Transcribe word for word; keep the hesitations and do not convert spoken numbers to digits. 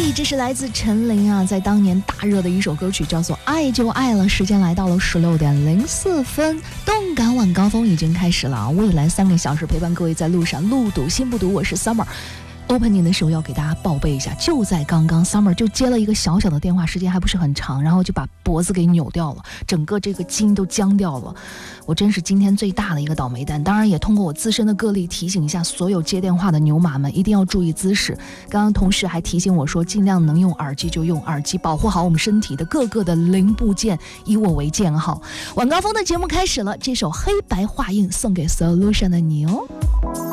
这是来自陈琳啊，在当年大热的一首歌曲，叫做《爱就爱了》。时间来到了十六点零四分，动感晚高峰已经开始了，未来三个小时陪伴各位在路上，路堵心不堵。我是 Summer。Opening 的时候要给大家报备一下，就在刚刚 Summer 就接了一个小小的电话，时间还不是很长，然后就把脖子给扭掉了，整个这个筋都僵掉了。我真是今天最大的一个倒霉蛋。当然也通过我自身的个例提醒一下所有接电话的牛马们，一定要注意姿势。刚刚同事还提醒我说，尽量能用耳机就用耳机，保护好我们身体的各个的零部件，以我为鉴好。晚高峰的节目开始了，这首黑白画印送给所有路上的你哦。